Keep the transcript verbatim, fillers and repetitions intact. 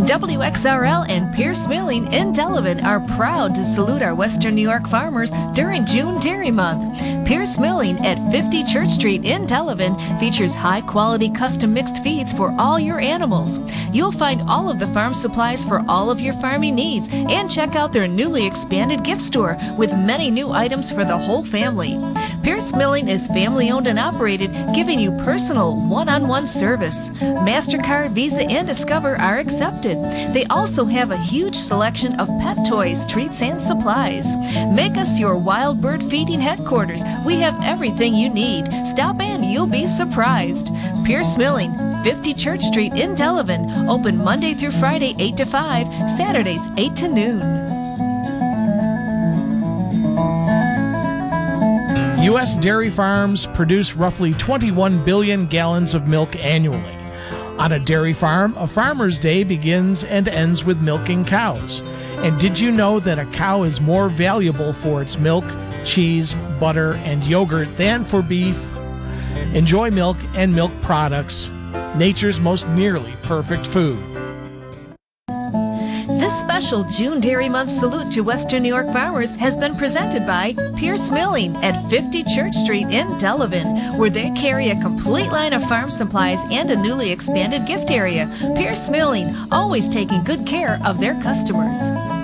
W X R L and Pierce Milling in Delavan are proud to salute our Western New York farmers during June Dairy Month. Pierce Milling at fifty Church Street in Delavan features high-quality custom mixed feeds for all your animals. You'll find all of the farm supplies for all of your farming needs and check out their newly expanded gift store with many new items for the whole family. Pierce Milling is family-owned and operated, giving you personal one-on-one service. MasterCard, Visa, and Discover are accepted. They also have a huge selection of pet toys, treats, and supplies. Make us your wild bird feeding headquarters. We have everything you need. Stop in, you'll be surprised. Pierce Milling, fifty Church Street in Delavan. Open Monday through Friday, eight to five, Saturdays, eight to noon. U S dairy farms produce roughly twenty-one billion gallons of milk annually. On a dairy farm, a farmer's day begins and ends with milking cows. And did you know that a cow is more valuable for its milk, cheese, butter, and yogurt than for beef? Enjoy milk and milk products, nature's most nearly perfect food. This special June Dairy Month salute to Western New York farmers has been presented by Pierce Milling at fifty Church Street in Delavan, where they carry a complete line of farm supplies and a newly expanded gift area. Pierce Milling, always taking good care of their customers.